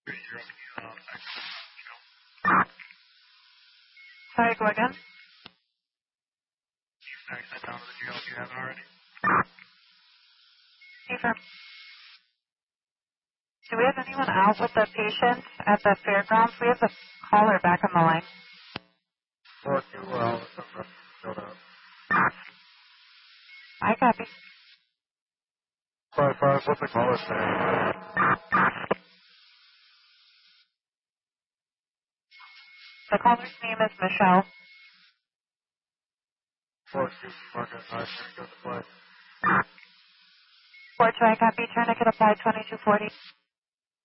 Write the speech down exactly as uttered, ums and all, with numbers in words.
Sorry, go again? Confirm. Do we have anyone out with the patient at the fairgrounds? We have the caller back on the line. four two well, showed up. I copy. Five five, what's the caller saying? The caller's name is Michelle. Four two, market nine, go to play. four two, I copy. Tourniquet applied twenty-two forty.